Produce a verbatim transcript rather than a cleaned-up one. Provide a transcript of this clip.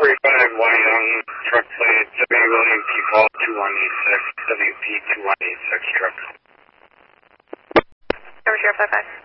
five Wyong, truck plate W William P. Paul two one eight six, W P two one eight six truck. Number zero five five.